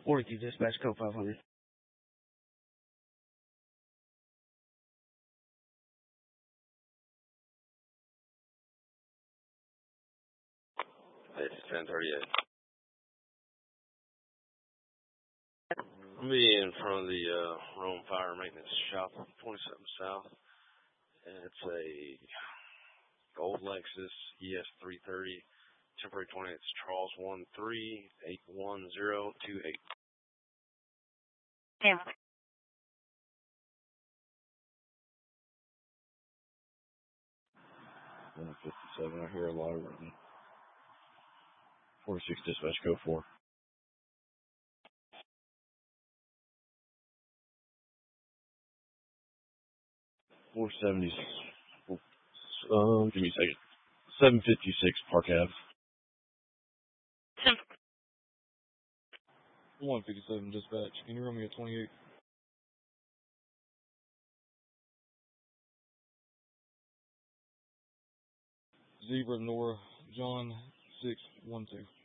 42 dispatch code 500. It's 1038. I'll be in front of the Rome Fire Maintenance Shop, 27 South. And it's a gold Lexus ES330, temporary 20. It's Charles 1381028. Damn. 157. I hear a lot of running. 46 dispatch code 4. 470. Give me a second. 756 Park Ave. 157 dispatch. Can you run me a 28? Zebra Nora John 612.